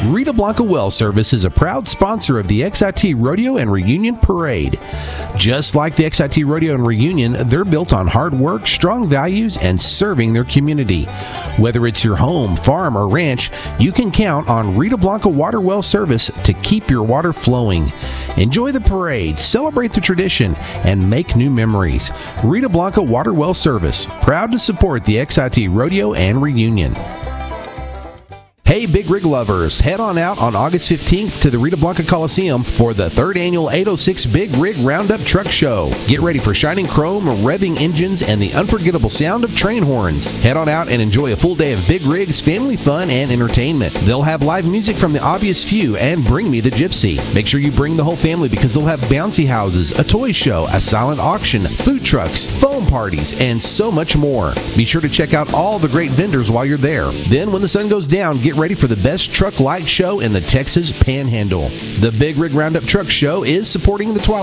Rita Blanca Well Service is a proud sponsor of the XIT Rodeo and Reunion Parade. Just like the XIT Rodeo and Reunion, they're built on hard work, strong values, and serving their community. Whether it's your home, farm, or ranch, you can count on Rita Blanca Water Well Service to keep your water flowing. Enjoy the parade, celebrate the tradition, and make new memories. Rita Blanca Water Well Service, proud to support the XIT Rodeo and Reunion. Hey, Big Rig lovers, head on out on August 15th to the Rita Blanca Coliseum for the 3rd Annual 806 Big Rig Roundup Truck Show. Get ready for shining chrome, revving engines, and the unforgettable sound of train horns. Head on out and enjoy a full day of big rigs, family fun, and entertainment. They'll have live music from the Obvious Few and Bring Me the Gypsy. Make sure you bring the whole family because they'll have bouncy houses, a toy show, a silent auction, food trucks, foam parties, and so much more. Be sure to check out all the great vendors while you're there. Then when the sun goes down, get ready for the best truck light show in the Texas Panhandle. The Big Rig Roundup Truck Show is supporting the Twilight